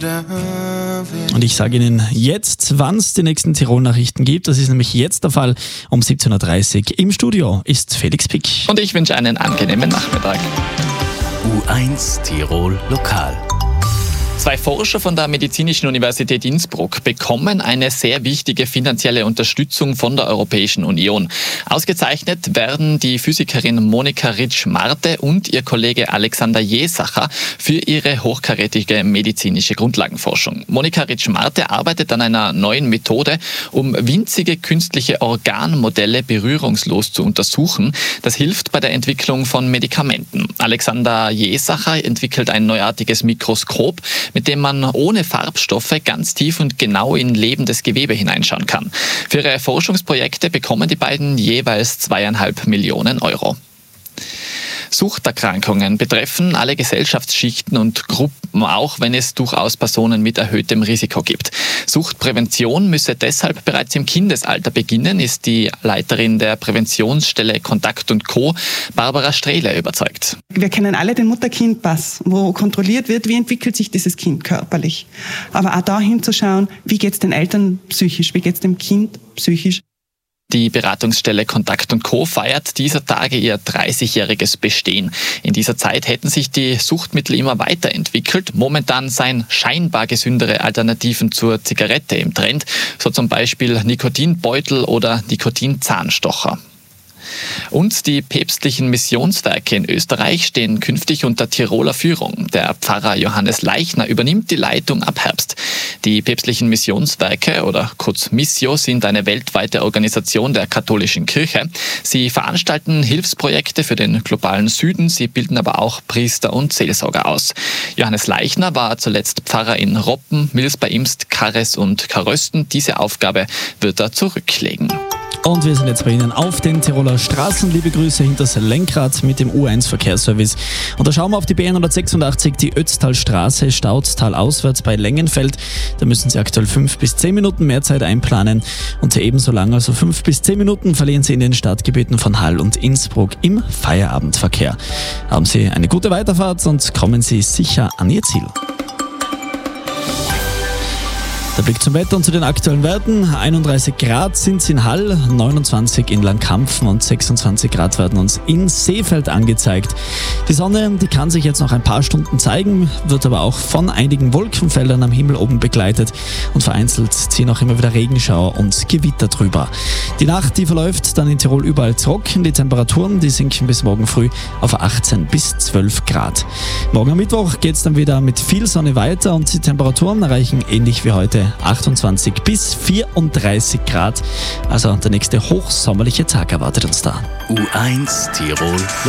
Und ich sage Ihnen jetzt, wann es die nächsten Tirol-Nachrichten gibt. Das ist nämlich jetzt der Fall um 17.30 Uhr. Im Studio ist Felix Pick. Und ich wünsche einen angenehmen Nachmittag. U1 Tirol Lokal. 2 Forscher von der Medizinischen Universität Innsbruck bekommen eine sehr wichtige finanzielle Unterstützung von der Europäischen Union. Ausgezeichnet werden die Physikerin Monika Ritsch-Marte und ihr Kollege Alexander Jesacher für ihre hochkarätige medizinische Grundlagenforschung. Monika Ritsch-Marte arbeitet an einer neuen Methode, um winzige künstliche Organmodelle berührungslos zu untersuchen. Das hilft bei der Entwicklung von Medikamenten. Alexander Jesacher entwickelt ein neuartiges Mikroskop, mit dem man ohne Farbstoffe ganz tief und genau in lebendes Gewebe hineinschauen kann. Für ihre Forschungsprojekte bekommen die beiden jeweils 2,5 Millionen Euro. Suchterkrankungen betreffen alle Gesellschaftsschichten und Gruppen, auch wenn es durchaus Personen mit erhöhtem Risiko gibt. Suchtprävention müsse deshalb bereits im Kindesalter beginnen, ist die Leiterin der Präventionsstelle Kontakt & Co., Barbara Strehle, überzeugt. Wir kennen alle den Mutter-Kind-Pass, wo kontrolliert wird, wie entwickelt sich dieses Kind körperlich. Aber auch da hinzuschauen, wie geht es den Eltern psychisch, wie geht es dem Kind psychisch. Die Beratungsstelle Kontakt & Co. feiert dieser Tage ihr 30-jähriges Bestehen. In dieser Zeit hätten sich die Suchtmittel immer weiterentwickelt. Momentan seien scheinbar gesündere Alternativen zur Zigarette im Trend, so zum Beispiel Nikotinbeutel oder Nikotinzahnstocher. Und die päpstlichen Missionswerke in Österreich stehen künftig unter Tiroler Führung. Der Pfarrer Johannes Leichner übernimmt die Leitung ab Herbst. Die päpstlichen Missionswerke, oder kurz Missio, sind eine weltweite Organisation der katholischen Kirche. Sie veranstalten Hilfsprojekte für den globalen Süden, sie bilden aber auch Priester und Seelsorger aus. Johannes Leichner war zuletzt Pfarrer in Roppen, Mils bei Imst, Karres und Karösten. Diese Aufgabe wird er zurücklegen. Und wir sind jetzt bei Ihnen auf den Tiroler Straßen. Liebe Grüße hinter das Lenkrad mit dem U1 Verkehrsservice. Und da schauen wir auf die B186, die Ötztalstraße, Stautztal auswärts bei Längenfeld. Da müssen Sie aktuell 5 bis 10 Minuten mehr Zeit einplanen. Und ebenso lang, also 5 bis 10 Minuten, verlieren Sie in den Stadtgebieten von Hall und Innsbruck im Feierabendverkehr. Haben Sie eine gute Weiterfahrt und kommen Sie sicher an Ihr Ziel. Der Blick zum Wetter und zu den aktuellen Werten. 31 Grad sind es in Hall, 29 in Langkampfen und 26 Grad werden uns in Seefeld angezeigt. Die Sonne, die kann sich jetzt noch ein paar Stunden zeigen, wird aber auch von einigen Wolkenfeldern am Himmel oben begleitet und vereinzelt ziehen auch immer wieder Regenschauer und Gewitter drüber. Die Nacht, die verläuft dann in Tirol überall trocken. Die Temperaturen, die sinken bis morgen früh auf 18 bis 12 Grad. Morgen am Mittwoch geht es dann wieder mit viel Sonne weiter und die Temperaturen erreichen ähnlich wie heute 28 bis 34 Grad. Also der nächste hochsommerliche Tag erwartet uns da. U1 Tirol